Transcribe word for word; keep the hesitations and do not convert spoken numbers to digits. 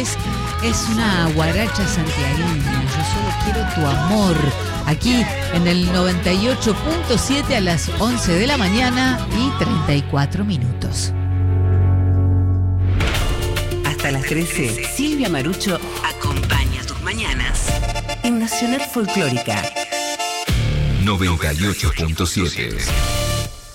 Es una guaracha santiagueña. Yo solo quiero tu amor. Aquí en el noventa y ocho punto siete a las once de la mañana y treinta y cuatro minutos. Hasta las trece, Silvia Marucho acompaña tus mañanas en Nacional Folclórica noventa y ocho punto siete.